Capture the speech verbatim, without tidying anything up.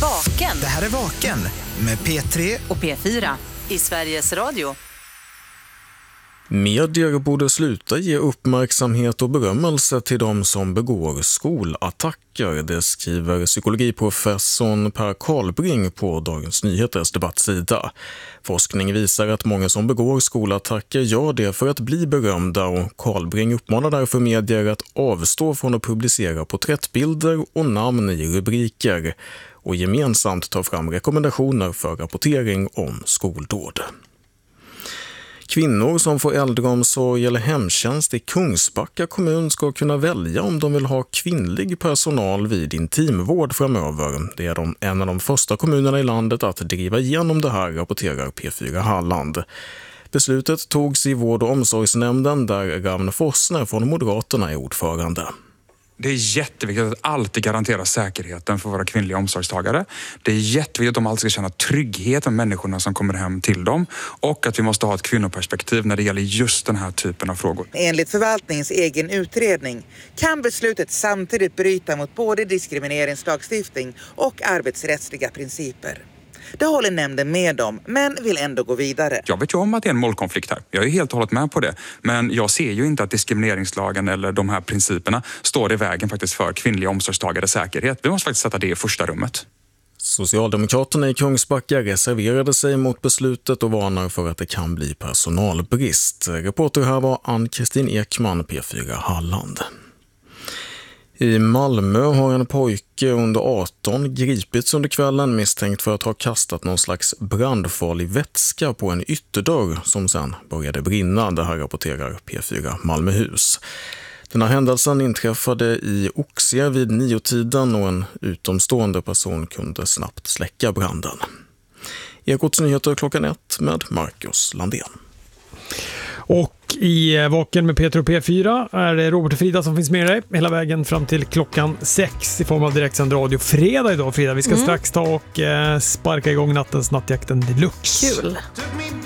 Vaken. Det här är Vaken med P tre och P fyra i Sveriges Radio. Medier borde sluta ge uppmärksamhet och berömmelse till de som begår skolattacker. Det skriver psykologiprofessorn Per Karlbring på Dagens Nyheters debattsida. Forskning visar att många som begår skolattacker gör det för att bli berömda, och Karlbring uppmanar därför medier att avstå från att publicera porträttbilder och namn i rubriker och gemensamt ta fram rekommendationer för rapportering om skoldåd. Kvinnor som får äldreomsorg eller hemtjänst i Kungsbacka kommun ska kunna välja om de vill ha kvinnlig personal vid intimvård framöver. Det är de, en av de första kommunerna i landet att driva igenom det här, rapporterar P fyra Halland. Beslutet togs i vård- och omsorgsnämnden där Ravn Forsner från Moderaterna är ordförande. Det är jätteviktigt att alltid garantera säkerheten för våra kvinnliga omsorgstagare. Det är jätteviktigt att de alltid ska känna trygghet med människorna som kommer hem till dem. Och att vi måste ha ett kvinnoperspektiv när det gäller just den här typen av frågor. Enligt förvaltningens egen utredning kan beslutet samtidigt bryta mot både diskrimineringslagstiftning och arbetsrättsliga principer. Det håller nämnden med om, men vill ändå gå vidare. Jag vet ju om att det är en målkonflikt här. Jag är helt och hållet med på det. Men jag ser ju inte att diskrimineringslagen eller de här principerna står i vägen faktiskt för kvinnliga omsorgstagares säkerhet. Vi måste faktiskt sätta det i första rummet. Socialdemokraterna i Kungsbacka reserverade sig mot beslutet och varnar för att det kan bli personalbrist. Reporter här var Ann-Kristin Ekman, P fyra Halland. I Malmö har en pojke under arton gripits under kvällen misstänkt för att ha kastat någon slags brandfarlig vätska på en ytterdörr som sen började brinna. Det här rapporterar P fyra Malmöhus. Den här händelsen inträffade i Oxie vid niotiden och en utomstående person kunde snabbt släcka branden. Ekots nyheter klockan ett med Marcus Landén. Och i Vaken med P tre och P fyra är det Robert och Frida som finns med dig hela vägen fram till klockan sex i form av direktsänd radio. Fredag idag, Frida. Vi ska mm. strax ta och eh, sparka igång nattens nattjakten deluxe. Kul!